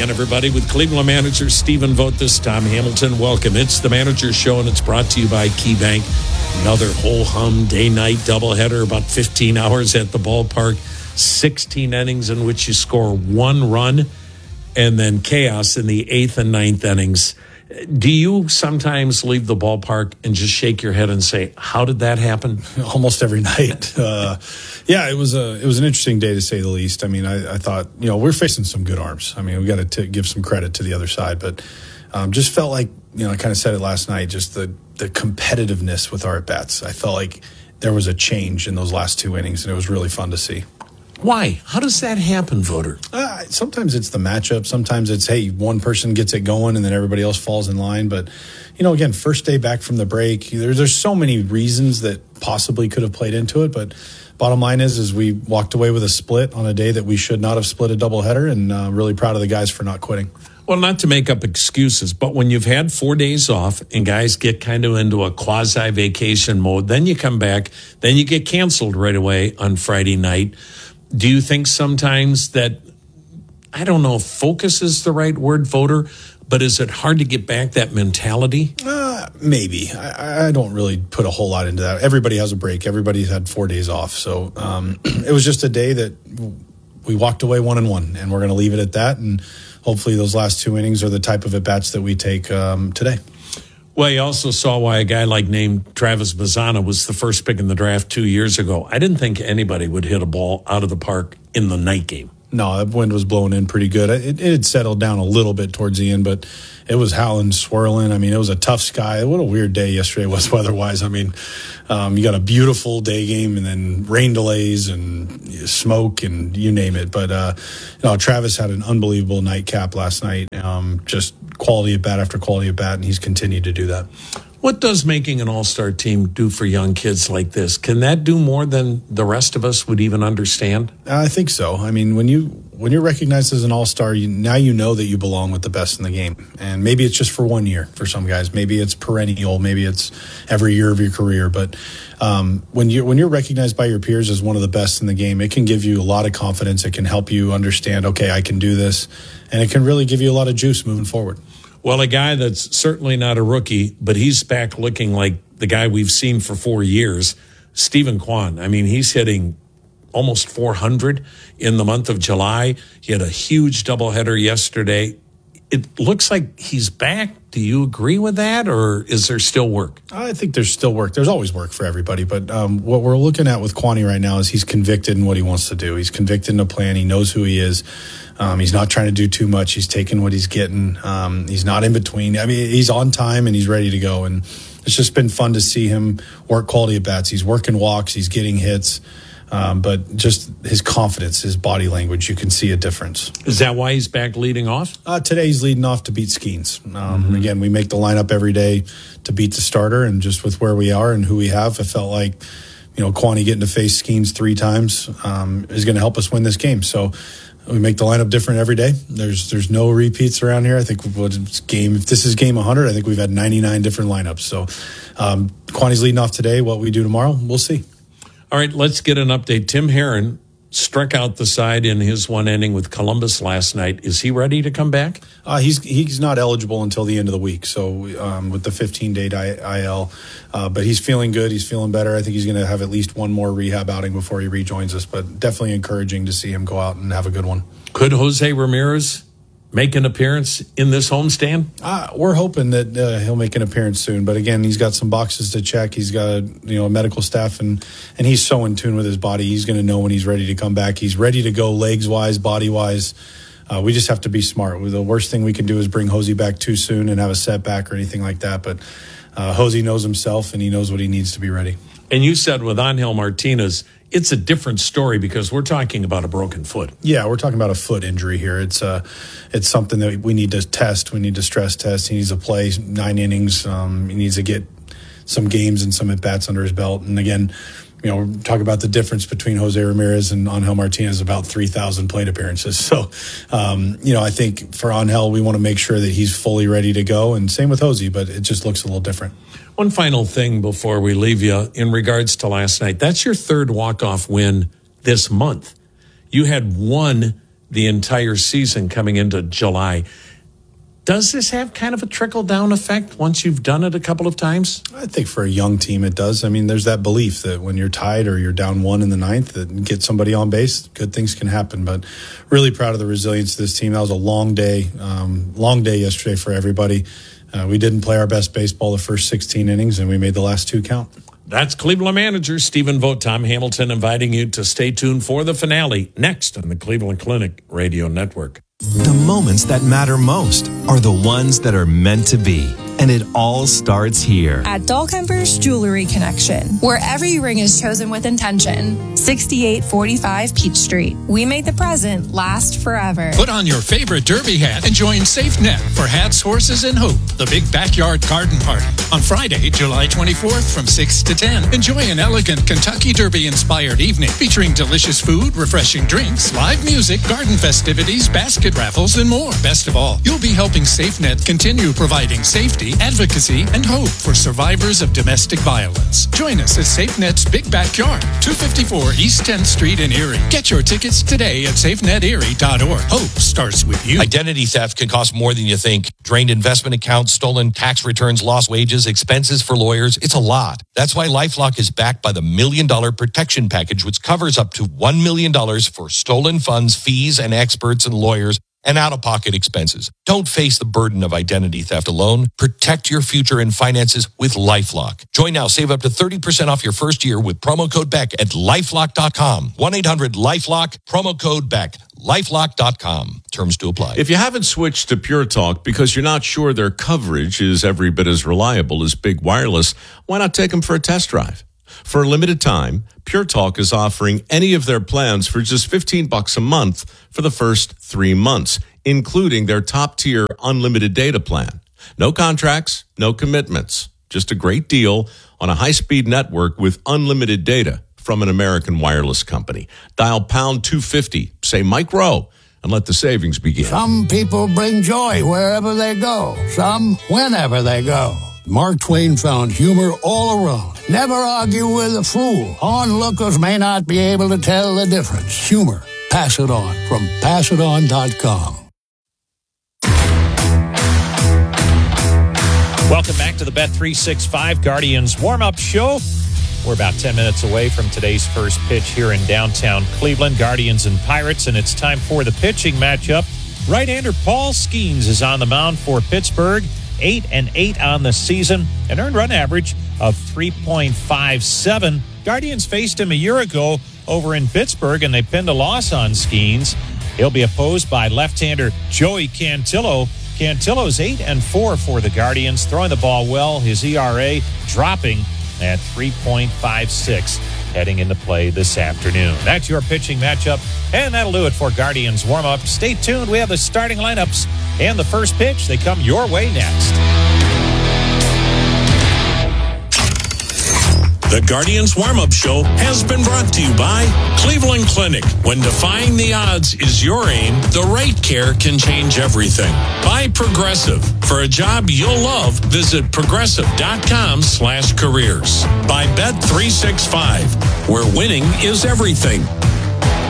again, everybody, with Cleveland manager Stephen Vogt. This Tom Hamilton. Welcome. It's the Manager Show, and it's brought to you by KeyBank. Another whole-hum day-night doubleheader, about 15 hours at the ballpark. 16 innings in which you score one run, and then chaos in the 8th and 9th innings. Do you sometimes leave the ballpark and just shake your head and say, how did that happen? Almost every night. Yeah, it was an interesting day to say the least. I mean, I thought, we're facing some good arms. I mean, we got to give some credit to the other side, but just felt like, I kind of said it last night, just the competitiveness with our at-bats. I felt like there was a change in those last two innings, and it was really fun to see. Why? How does that happen, Voter? Sometimes it's the matchup. Sometimes it's, hey, one person gets it going and then everybody else falls in line. But, again, first day back from the break, there's so many reasons that possibly could have played into it. But bottom line is we walked away with a split on a day that we should not have split a doubleheader, and really proud of the guys for not quitting. Well, not to make up excuses, but when you've had 4 days off and guys get kind of into a quasi-vacation mode, then you come back, then you get canceled right away on Friday night. Do you think sometimes that, I don't know if focus is the right word, Voter, but is it hard to get back that mentality? Maybe. I don't really put a whole lot into that. Everybody has a break. Everybody's had 4 days off. So it was just a day that we walked away 1-1, and we're going to leave it at that. And hopefully those last two innings are the type of at-bats that we take today. Well, you also saw why a guy named Travis Bazzana was the first pick in the draft 2 years ago. I didn't think anybody would hit a ball out of the park in the night game. No, that wind was blowing in pretty good. It had settled down a little bit towards the end, but it was howling, swirling. I mean, it was a tough sky. What a weird day yesterday was weather-wise. I mean, you got a beautiful day game and then rain delays and smoke and you name it. But, Travis had an unbelievable nightcap last night, just quality at bat after quality at bat, and he's continued to do that. What does making an all-star team do for young kids like this? Can that do more than the rest of us would even understand? I think so. I mean, when you're recognized as an all-star, now you know that you belong with the best in the game. And maybe it's just for 1 year for some guys. Maybe it's perennial. Maybe it's every year of your career. But when you're recognized by your peers as one of the best in the game, it can give you a lot of confidence. It can help you understand, okay, I can do this. And it can really give you a lot of juice moving forward. Well, a guy that's certainly not a rookie, but he's back looking like the guy we've seen for 4 years, Steven Kwan. I mean, he's hitting almost 400 in the month of July. He had a huge doubleheader yesterday. It looks like he's back. Do you agree with that, or is there still work? I think there's still work. There's always work for everybody, but what we're looking at with Kwani right now is he's convicted in what he wants to do. He's convicted in a plan. He knows who he is. He's not trying to do too much. He's taking what he's getting. He's not in between. I mean, he's on time and he's ready to go, and it's just been fun to see him work quality at bats. He's working walks. He's getting hits. But just his confidence, his body language, you can see a difference. Is that why he's back leading off? Today he's leading off to beat Skeens. Again, we make the lineup every day to beat the starter, and just with where we are and who we have, I felt like, Kwani getting to face Skeens 3 times is going to help us win this game. So we make the lineup different every day. There's no repeats around here. I think if this is game 100, I think we've had 99 different lineups. So Kwani's leading off today. What we do tomorrow, we'll see. All right, let's get an update. Tim Herron struck out the side in his one inning with Columbus last night. Is he ready to come back? He's not eligible until the end of the week, so with the 15-day IL. But he's feeling good. He's feeling better. I think he's going to have at least one more rehab outing before he rejoins us, but definitely encouraging to see him go out and have a good one. Could Jose Ramirez make an appearance in this homestand? We're hoping that he'll make an appearance soon. But again, he's got some boxes to check. He's got a medical staff, and he's so in tune with his body. He's going to know when he's ready to come back. He's ready to go legs wise, body wise. We just have to be smart. The worst thing we can do is bring Jose back too soon and have a setback or anything like that. But Jose knows himself, and he knows what he needs to be ready. And you said with Angel Martinez, it's a different story because we're talking about a broken foot. Yeah, we're talking about a foot injury here. It's something that we need to test. We need to stress test. He needs to play 9 innings. He needs to get some games and some at-bats under his belt. And again, talk about the difference between Jose Ramirez and Angel Martinez, about 3,000 plate appearances. So, I think for Angel, we want to make sure that he's fully ready to go. And same with Jose, but it just looks a little different. One final thing before we leave you in regards to last night. That's your third walk-off win this month. You had one the entire season coming into July. Does this have kind of a trickle-down effect once you've done it a couple of times? I think for a young team it does. I mean, there's that belief that when you're tied or you're down 1 in the 9th, that get somebody on base, good things can happen. But really proud of the resilience of this team. That was a long day yesterday for everybody. We didn't play our best baseball the first 16 innings, and we made the last 2 count. That's Cleveland manager Stephen Vogt. Tom Hamilton inviting you to stay tuned for the finale next on the Cleveland Clinic Radio Network. The moments that matter most are the ones that are meant to be. And it all starts here. At Dahlkemper's Jewelry Connection, where every ring is chosen with intention. 6845 Peach Street. We make the present last forever. Put on your favorite derby hat and join SafeNet for Hats, Horses, and Hope, the big backyard garden party. On Friday, July 24th from 6 to 10. Enjoy an elegant Kentucky Derby-inspired evening featuring delicious food, refreshing drinks, live music, garden festivities, basket raffles, and more. Best of all, you'll be helping SafeNet continue providing safety, advocacy, and hope for survivors of domestic violence. Join us at SafeNet's Big Backyard, 254 East 10th Street in Erie. Get your tickets today at safeneterie.org. Hope starts with you. Identity theft can cost more than you think. Drained investment accounts, stolen tax returns, lost wages, expenses for lawyers. It's a lot. That's why LifeLock is backed by the $1 Million Protection Package, which covers up to $1 million for stolen funds, fees, and experts and lawyers, and out-of-pocket expenses. Don't face the burden of identity theft alone. Protect your future and finances with LifeLock. Join now. Save up to 30% off your first year with promo code BECK at LifeLock.com. 1-800-LifeLock, promo code BECK. LifeLock.com. Terms to apply. If you haven't switched to Pure Talk because you're not sure their coverage is every bit as reliable as Big Wireless, why not take them for a test drive? For a limited time, Pure Talk is offering any of their plans for just $15 a month for the first 3 months, including their top-tier unlimited data plan. No contracts, no commitments. Just a great deal on a high-speed network with unlimited data from an American wireless company. Dial pound 250, say Mike Rowe, and let the savings begin. Some people bring joy wherever they go. Some whenever they go. Mark Twain found humor all around. Never argue with a fool. Onlookers may not be able to tell the difference. Humor. Pass it on from passiton.com. Welcome back to the Bet365 Guardians warm-up show. We're about 10 minutes away from today's first pitch here in downtown Cleveland, Guardians and Pirates, and it's time for the pitching matchup. Right-hander Paul Skeens is on the mound for Pittsburgh. 8-8 on the season, an earned run average of 3.57. Guardians faced him a year ago over in Pittsburgh, and they pinned a loss on Skeens. He'll be opposed by left-hander Joey Cantillo. Cantillo's 8-4 for the Guardians, throwing the ball well. His ERA dropping at 3.56 heading into play this afternoon. That's your pitching matchup, and that'll do it for Guardians warm-up. Stay tuned. We have the starting lineups and the first pitch. They come your way next. The Guardians warm-up show has been brought to you by Cleveland Clinic. When defying the odds is your aim, the right care can change everything. By Progressive. For a job you'll love, visit progressive.com/careers. By Bet365, where winning is everything.